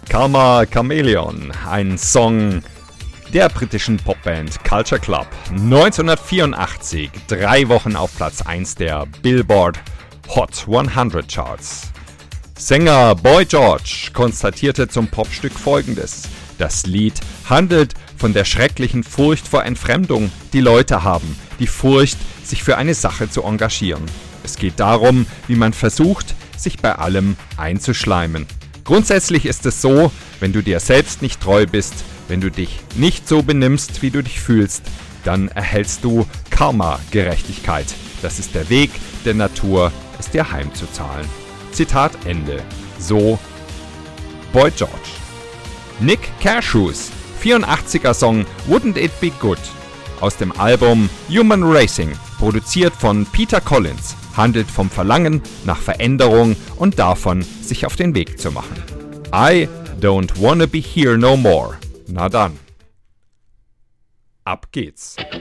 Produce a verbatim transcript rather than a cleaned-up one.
Karma Chameleon, ein Song der britischen Popband Culture Club. neunzehnhundertvierundachtzig, drei Wochen auf Platz eins der Billboard Hot hundert Charts. Sänger Boy George konstatierte zum Popstück Folgendes: Das Lied handelt von der schrecklichen Furcht vor Entfremdung, die Leute haben, die Furcht, sich für eine Sache zu engagieren. Es geht darum, wie man versucht, sich bei allem einzuschleimen. Grundsätzlich ist es so, wenn du dir selbst nicht treu bist, wenn du dich nicht so benimmst, wie du dich fühlst, dann erhältst du Karma-Gerechtigkeit. Das ist der Weg der Natur, es dir heimzuzahlen. Zitat Ende. So Boy George. Nick Cashews, vierundachtziger Song Wouldn't It Be Good aus dem Album Human Racing, produziert von Peter Collins, handelt vom Verlangen nach Veränderung und davon, sich auf den Weg zu machen. I don't wanna be here no more. Na dann. Ab geht's.